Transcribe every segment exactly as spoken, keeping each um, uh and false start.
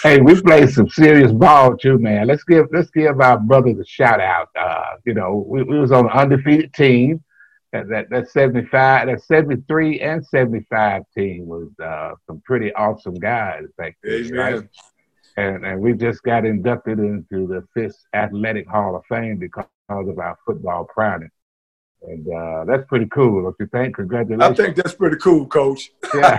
Hey, we played some serious ball too, man. Let's give let's give our brothers a shout out. Uh, you know, we, we was on an undefeated team. That that, that seventy-five, that seventy-three and seventy-five team was uh, some pretty awesome guys back then, right? And and we just got inducted into the Fisk Athletic Hall of Fame because of our football prowess. And uh, that's pretty cool, don't you think? Congratulations. I think that's pretty cool, Coach. Yeah.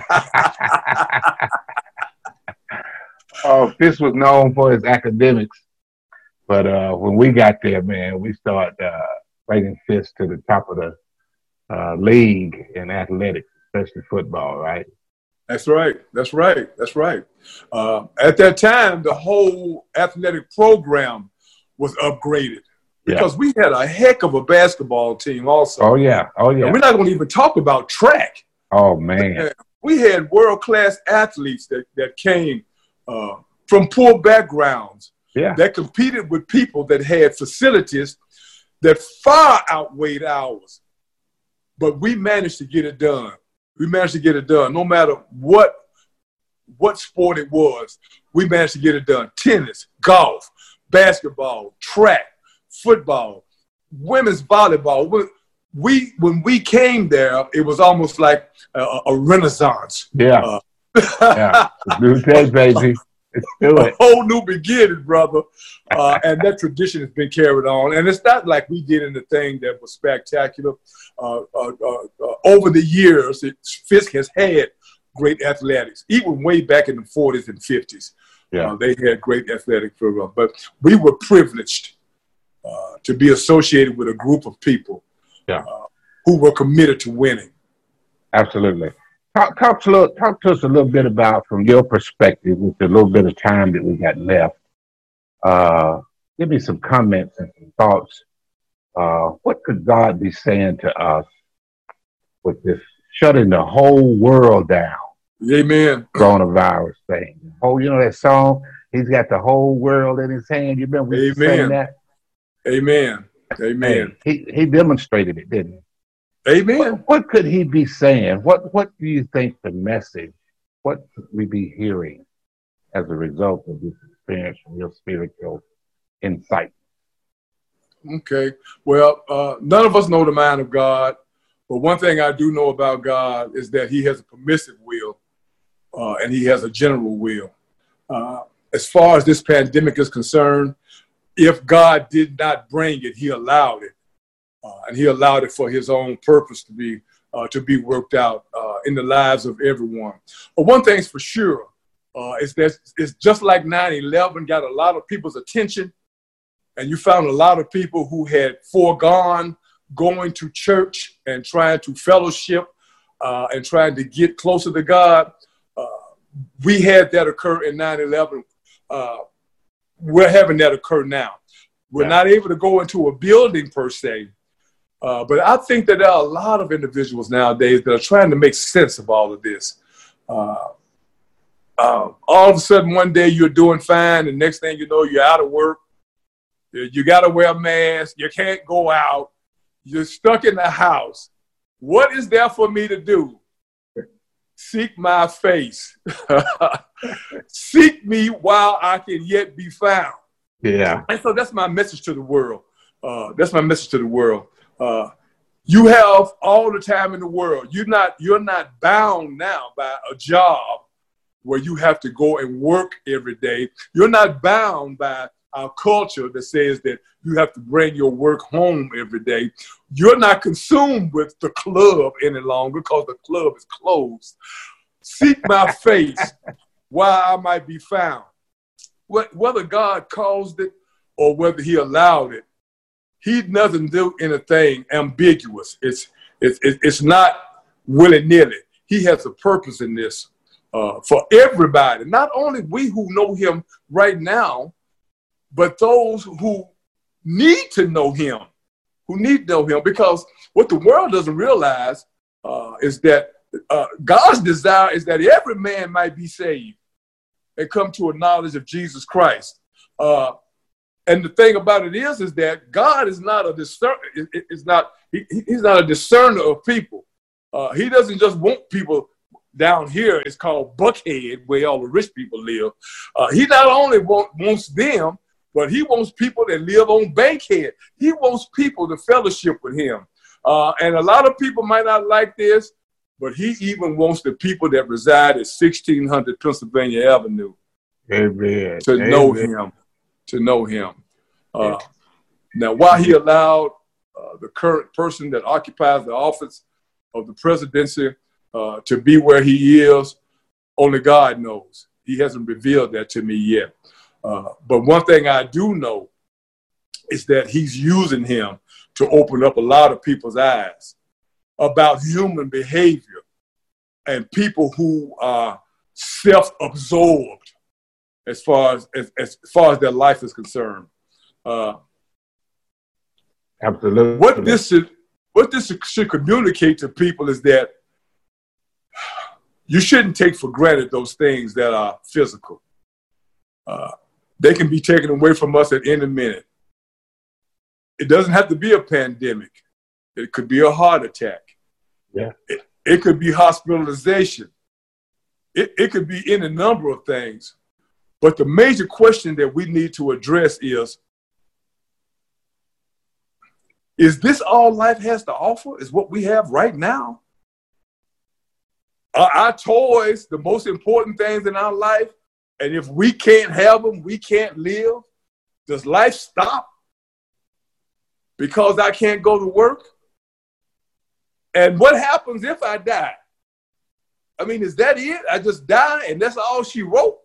Oh, Fisk was known for his academics, but uh, when we got there, man, we started uh, bringing Fisk to the top of the uh, league in athletics, especially football, right? That's right. That's right. That's right. Uh, at that time, the whole athletic program was upgraded because yeah. we had a heck of a basketball team also. Oh, yeah. Oh, yeah. And we're not going to even talk about track. Oh, man. We had world-class athletes that, that came uh, from poor backgrounds yeah. that competed with people that had facilities that far outweighed ours. But we managed to get it done. We managed to get it done. No matter what what sport it was, we managed to get it done. Tennis, golf, basketball, track, football, women's volleyball. We, when we came there, it was almost like a, a renaissance. Yeah. Uh, yeah. New day, baby. Let's do it. A whole new beginning, brother. Uh, and that tradition has been carried on. And it's not like we did anything that was spectacular. Uh, uh, uh, uh, over the years, it, Fisk has had great athletics, even way back in the forties and fifties. Yeah. Uh, they had great athletic program. But we were privileged uh, to be associated with a group of people yeah. uh, who were committed to winning. Absolutely. Talk, talk, to, talk to us a little bit about, from your perspective, with the little bit of time that we got left, uh, give me some comments and some thoughts. Uh, what could God be saying to us with this shutting the whole world down? Amen. Coronavirus thing. Oh, you know that song? He's got the whole world in his hand. You remember we saying that? Amen. Amen. He he demonstrated it, didn't he? Amen. What, what could he be saying? What What do you think the message? What could we be hearing as a result of this experience from your spiritual insight? Okay. Well, uh, none of us know the mind of God, but one thing I do know about God is that he has a permissive will uh, and he has a general will. Uh, as far as this pandemic is concerned, if God did not bring it, he allowed it. Uh, and he allowed it for his own purpose to be uh, to be worked out uh, in the lives of everyone. But one thing's for sure uh, is that it's just like nine eleven got a lot of people's attention, and you found a lot of people who had foregone going to church and trying to fellowship uh, and trying to get closer to God. Uh, we had that occur in nine eleven. Uh, we're having that occur now. We're yeah. not able to go into a building per se. Uh, but I think that there are a lot of individuals nowadays that are trying to make sense of all of this. Uh, uh, all of a sudden, one day you're doing fine, and next thing you know, you're out of work. You, you got to wear a mask. You can't go out. You're stuck in the house. What is there for me to do? Seek my face. Seek me while I can yet be found. Yeah. And so that's my message to the world. Uh, that's my message to the world. Uh, you have all the time in the world. You're not, you're not bound now by a job where you have to go and work every day. You're not bound by our culture that says that you have to bring your work home every day. You're not consumed with the club any longer because the club is closed. Seek my face while I might be found. Whether God caused it or whether he allowed it, he doesn't do anything ambiguous. It's, it's, it's not willy-nilly. He has a purpose in this uh, for everybody, not only we who know him right now, but those who need to know him, who need to know him. Because what the world doesn't realize uh, is that uh, God's desire is that every man might be saved and come to a knowledge of Jesus Christ. Uh, And the thing about it is, is that God is not a discerner. It's not. He, he's not a discerner of people. Uh, he doesn't just want people down here it's called Buckhead, where all the rich people live. Uh, he not only want, wants them, but he wants people that live on Bankhead. He wants people to fellowship with him. Uh, and a lot of people might not like this, but he even wants the people that reside at sixteen hundred Pennsylvania Avenue Amen. to Amen. know him, to know him. Uh, now, why he allowed uh, the current person that occupies the office of the presidency uh, to be where he is, only God knows. He hasn't revealed that to me yet. Uh, but one thing I do know is that he's using him to open up a lot of people's eyes about human behavior and people who are self-absorbed as far as, as, as far as their life is concerned. Uh, Absolutely. What this should, what this should communicate to people is that you shouldn't take for granted those things that are physical. Uh, they can be taken away from us at any minute. It doesn't have to be a pandemic. It could be a heart attack. Yeah. It, it could be hospitalization. It, it could be any number of things. But the major question that we need to address is, is this all life has to offer? Is what we have right now? Are our toys the most important things in our life? And if we can't have them, we can't live? Does life stop because I can't go to work? And what happens if I die? I mean, is that it? I just die and that's all she wrote?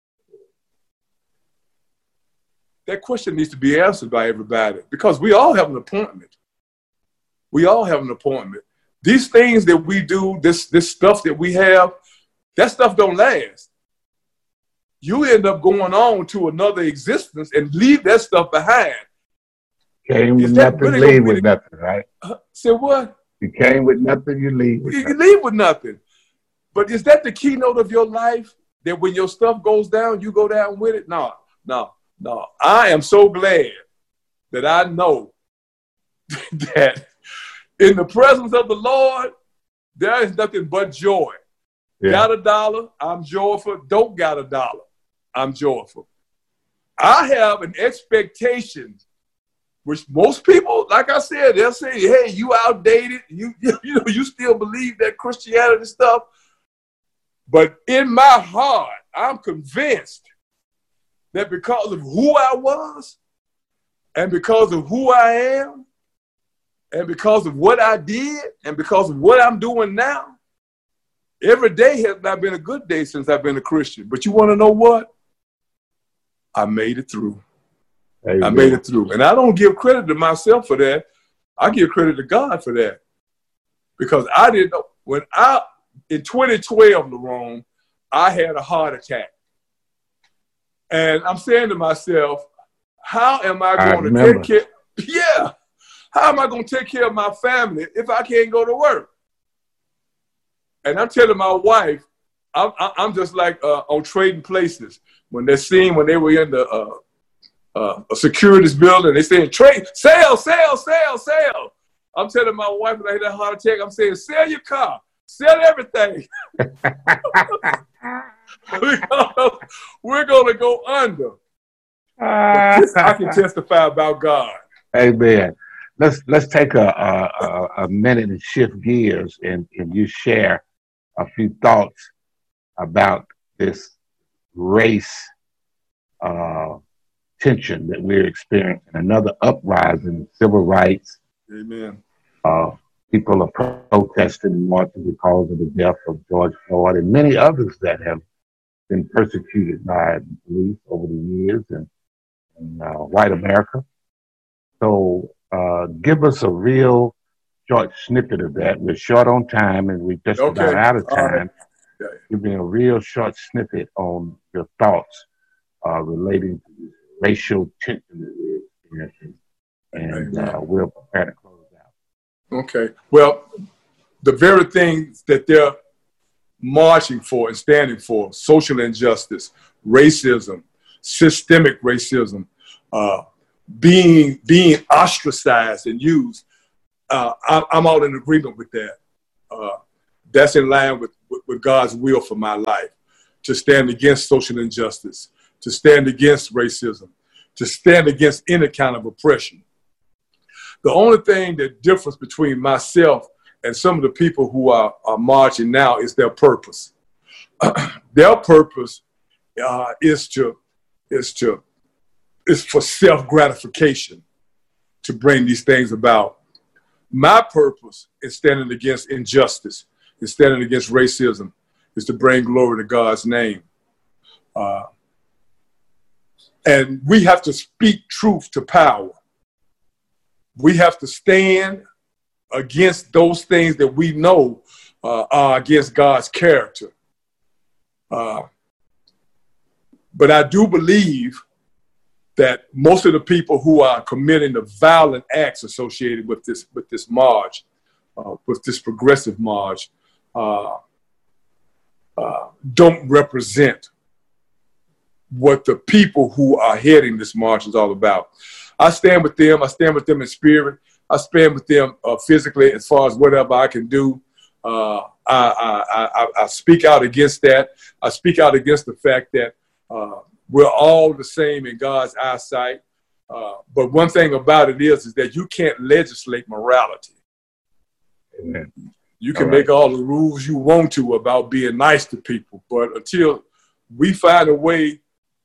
That question needs to be answered by everybody because we all have an appointment. We all have an appointment. These things that we do, this, this stuff that we have, that stuff don't last. You end up going on to another existence and leave that stuff behind. Came with nothing, really leave with the, nothing, right? Uh, say what? You came with nothing, you leave with you, nothing. You leave with nothing. But is that the keynote of your life? That when your stuff goes down, you go down with it? No, no, no. I am so glad that I know that in the presence of the Lord, there is nothing but joy. Yeah. Got a dollar, I'm joyful. Don't got a dollar, I'm joyful. I have an expectation, which most people, like I said, they'll say, hey, you outdated. You, you, you know, you still believe that Christianity stuff. But in my heart, I'm convinced that because of who I was and because of who I am and because of what I did and because of what I'm doing now, every day has not been a good day since I've been a Christian. But you want to know what? I made it through. Amen. I made it through. And I don't give credit to myself for that. I give credit to God for that. Because I didn't know. When I, in twenty twelve, Lerone, I had a heart attack. And I'm saying to myself, how am I going I to take care? Yeah. How am I going to take care of my family if I can't go to work? And I'm telling my wife, I'm, I'm just like uh, on Trading Places. When they're seeing, when they were in the uh, uh, a securities building, they saying, trade, sell, sell, sell, sell. I'm telling my wife when I had that heart attack, I'm saying, sell your car, sell everything. We're going to go under. But this, I can testify about God. Amen. Let's let's take a, a, a minute and shift gears and, and you share a few thoughts about this race uh, tension that we're experiencing. Another uprising in civil rights. Amen. Uh, people are protesting and marching because of the death of George Floyd and many others that have been persecuted by the police over the years in, in uh, white America. So uh, give us a real short snippet of that. We're short on time and we're just okay. about out of time. Uh, Give me a real short snippet on your thoughts uh, relating to this racial tension that we're experiencing. And uh, we'll prepare to close out. Okay. Well, the very things that they're marching for and standing for, social injustice, racism, systemic racism, uh, being being ostracized and used, uh, I, I'm all in agreement with that. Uh, that's in line with, with, with God's will for my life, to stand against social injustice, to stand against racism, to stand against any kind of oppression. The only thing that differs between myself and some of the people who are, are marching now is their purpose. Their purpose uh, is to is to is for self-gratification to bring these things about. My purpose in standing against injustice, in standing against racism, is to bring glory to God's name. Uh, and we have to speak truth to power. We have to stand against those things that we know uh, are against God's character. Uh, but I do believe that most of the people who are committing the violent acts associated with this with this march, uh, with this progressive march, uh, uh, don't represent what the people who are heading this march is all about. I stand with them. I stand with them in spirit. I stand with them uh, physically as far as whatever I can do. Uh, I, I, I, I speak out against that. I speak out against the fact that uh, we're all the same in God's eyesight. Uh, but one thing about it is, is that you can't legislate morality. Amen. You can all right. make all the rules you want to about being nice to people, but until we find a way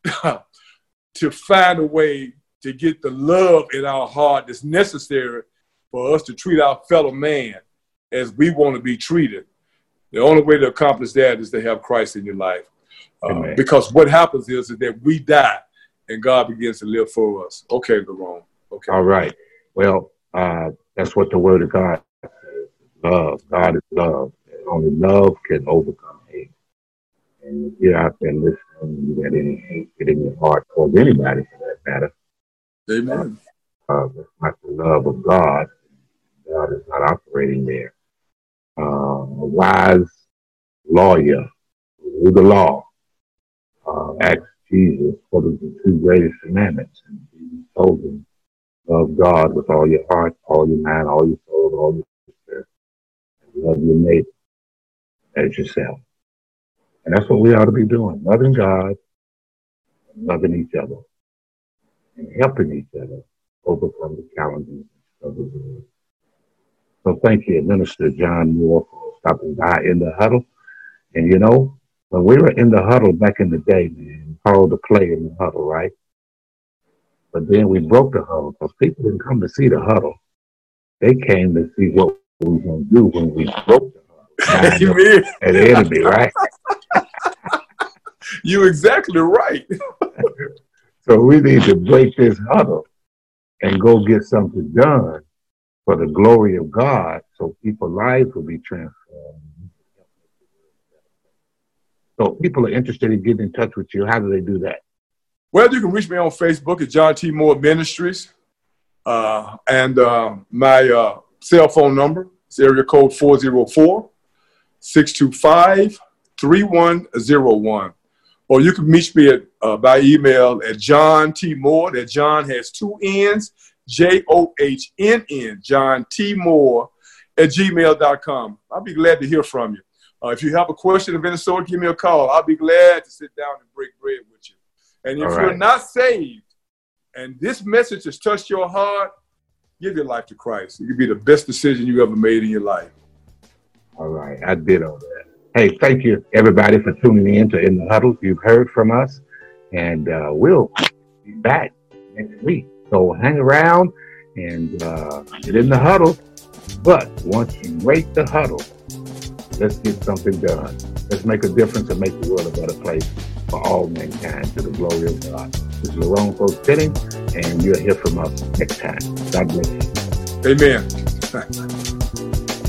to find a way to get the love in our heart that's necessary for us to treat our fellow man as we want to be treated, the only way to accomplish that is to have Christ in your life. Uh, because what happens is, is that we die and God begins to live for us. Okay, Lerone. Okay. All right. Well, uh, that's what the word of God says. Love. God is love. And only love can overcome hate. And if you're out there listening, you got any hate in your heart towards anybody for that matter, amen. Uh, that's not the love of God. God is not operating there. Uh, a wise lawyer who knew the law uh, asked Jesus what are the two greatest commandments, and he told him, love God with all your heart, all your mind, all your soul, all your spirit, and love your neighbor as yourself. And that's what we ought to be doing, loving God, and loving each other, and helping each other overcome the challenges of the world. So thank you, Minister John Moore, for stopping by in the huddle. And you know, when we were in the huddle back in the day, man, we called the play in the huddle, right? But then we broke the huddle because people didn't come to see the huddle. They came to see what we were going to do when we broke the huddle. You mean? At the enemy, right? You're exactly right. So we need to break this huddle and go get something done for the glory of God, so people's lives will be transformed. So people are interested in getting in touch with you. How do they do that? Well, you can reach me on Facebook at John T. Moore Ministries. Uh, and uh, my uh, cell phone number is area code four oh four, six two five, three one oh one. Or you can reach me at, uh, by email at John T. Moore. That John has two N's. J O H N N, John T. Moore at gmail dot com. I'll be glad to hear from you. Uh, if you have a question of any sort, give me a call. I'll be glad to sit down and break bread with you. And if right. you're not saved and this message has touched your heart, give your life to Christ. It could be the best decision you ever made in your life. All right. I did all that. Hey, thank you, everybody, for tuning in to In the Huddle. You've heard from us, and uh, we'll be back next week. So hang around and uh, get in the huddle. But once you break the huddle, let's get something done. Let's make a difference and make the world a better place for all mankind to the glory of God. This is Lerone Folks Fitting, and you'll hear from us next time. God bless you. Amen.